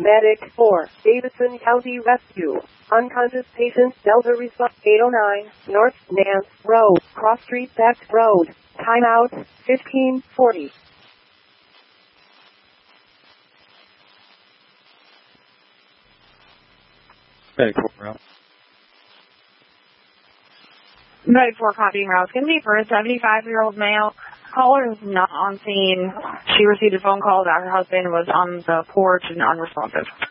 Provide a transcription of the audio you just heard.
Medic 4, Davidson County Rescue. Unconscious patient, Delta response 809, North Nance Road, Cross Street Beck Road. Timeout, 1540. Medic 4 route. Medic 4 copying route. Going to be for a 75-year-old male. Caller is not on scene. She received a phone call that her husband was on the porch and unresponsive.